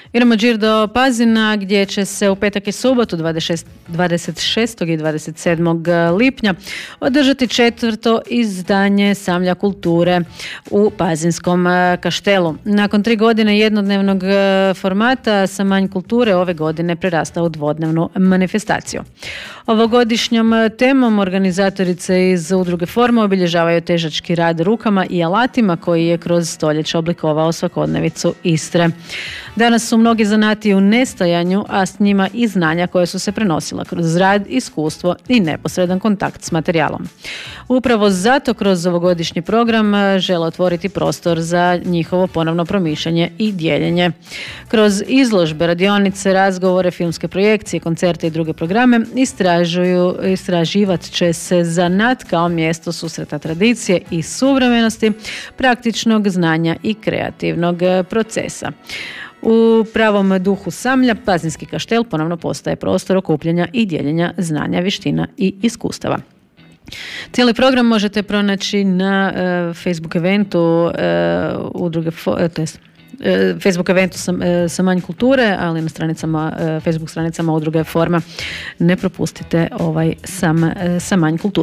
Idemo džir do Pazina gdje će se u petak i subotu 26. i 27. lipnja održati 4. izdanje Samlja kulture u Pazinskom kaštelu. Nakon 3 godine jednodnevnog formata Samanj kulture ove godine prerasta u dvodnevnu manifestaciju. Ovogodišnjom temom organizatorice iz udruge Forma obilježavaju težački rad rukama i alatima koji je kroz stoljeća oblikovao svakodnevicu Istre. Danas su mnogi zanati u nestajanju, a s njima i znanja koje su se prenosila kroz rad, iskustvo i neposredan kontakt s materijalom. Upravo zato kroz ovogodišnji program žele otvoriti prostor za njihovo ponovno promišljanje i dijeljenje. Kroz izložbe, radionice, razgovore, filmske projekcije, koncerte i druge programe istraživat će se zanat kao mjesto susreta tradicije i suvremenosti, praktičnog znanja i kreativnog procesa. U pravom duhu Samlja, Pazinski kaštel ponovno postaje prostor okupljanja i dijeljenja znanja, vještina i iskustava. Cijeli program možete pronaći na Facebook eventu udruge, Facebook eventu Samanj kulture, ali na Facebook stranicama udruge Forma. Ne propustite ovaj Samanj kulture.